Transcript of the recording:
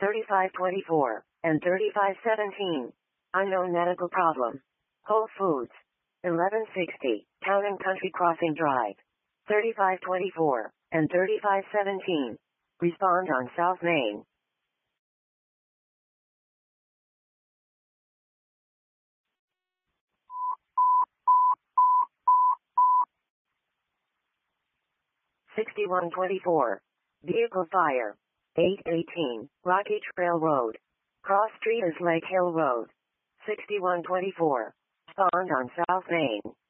3524, and 3517. Unknown medical problem. Whole Foods. 1160, Town and Country Crossing Drive. 3524, and 3517. Respond on South Main. $61.24. Vehicle fire. 818, Rocky Trail Road. Cross Street is Lake Hill Road. $61.24. Respond on South Main.